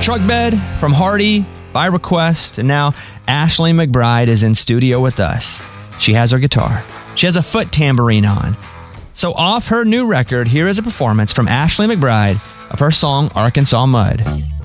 Truck Bed from Hardy by request, and now Ashley McBryde is in studio with us. She has her guitar. She has a foot tambourine on. So off her new record, here is a performance from Ashley McBryde of her song Arkansas Mud.